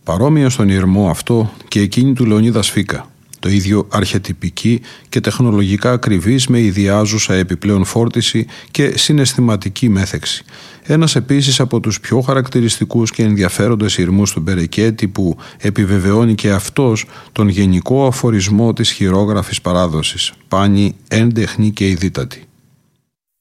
Παρόμοια στον ηρμό αυτό και εκείνη του Λεωνίδα Σφίκα. Το ίδιο αρχετυπική και τεχνολογικά ακριβής με ιδιάζουσα επιπλέον φόρτιση και συναισθηματική μέθεξη. Ένας επίσης από τους πιο χαρακτηριστικούς και ενδιαφέροντες ηρμούς του Μπερεκέτη που επιβεβαιώνει και αυτός τον γενικό αφορισμό της χειρόγραφης παράδοσης. Πάνη έντεχνη και ειδήτατη.